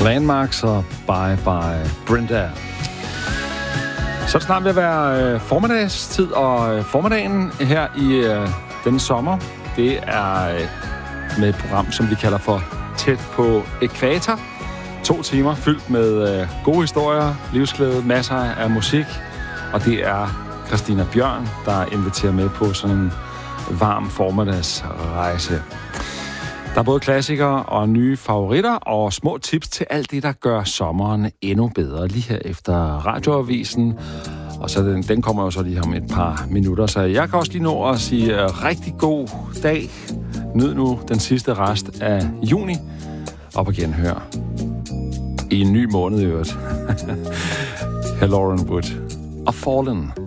Landmarks og Bye Bye Brenda. Så er det snart ved at være formiddagstid, og formiddagen her i denne sommer, det er med et program, som vi kalder for Tæt på Ækvator. 2 timer fyldt med gode historier, livsglæde, masser af musik, og det er Christina Bjørn, der inviterer med på sådan en varm formiddagsrejse. Der er både klassikere og nye favoritter og små tips til alt det, der gør sommeren endnu bedre, lige her efter radioavisen. Og så den kommer jo så lige om et par minutter, så jeg kan også lige nå at sige rigtig god dag. Nyd nu den sidste rest af juni. Op og genhør. I en ny måned i øvrigt. Her Lauren Wood og Fallen.